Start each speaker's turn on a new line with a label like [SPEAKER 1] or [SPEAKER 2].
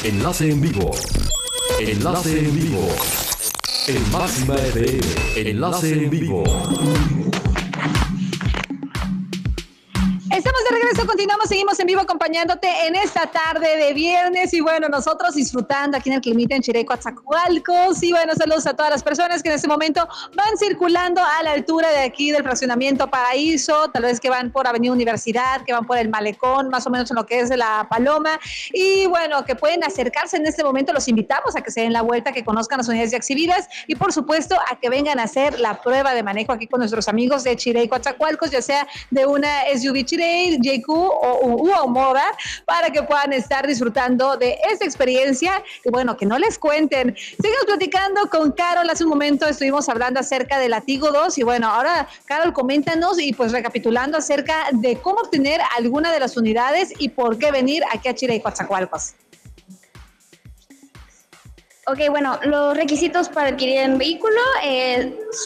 [SPEAKER 1] Enlace en vivo. Enlace en vivo. En Máxima FM. Enlace en vivo.
[SPEAKER 2] Estamos de regreso, continuamos, seguimos en vivo acompañándote en esta tarde de viernes y bueno, nosotros disfrutando aquí en el Climita en Chirey, Coatzacoalcos y bueno, saludos a todas las personas que en este momento van circulando a la altura de aquí del fraccionamiento Paraíso, tal vez que van por Avenida Universidad, que van por el Malecón, más o menos en lo que es La Paloma y bueno, que pueden acercarse en este momento, los invitamos a que se den la vuelta, que conozcan las unidades ya exhibidas y por supuesto a que vengan a hacer la prueba de manejo aquí con nuestros amigos de Chirey, Coatzacoalcos, ya sea de una SUV Chirey, JQ o Moda, para que puedan estar disfrutando de esta experiencia y bueno, que no les cuenten. Seguimos platicando con Carol, hace un momento estuvimos hablando acerca de Latigo 2 y bueno, ahora Carol, coméntanos y pues recapitulando acerca de cómo obtener alguna de las unidades y por qué venir aquí a Chirey, Coatzacoalcos.
[SPEAKER 3] Ok, bueno, los requisitos para adquirir el vehículo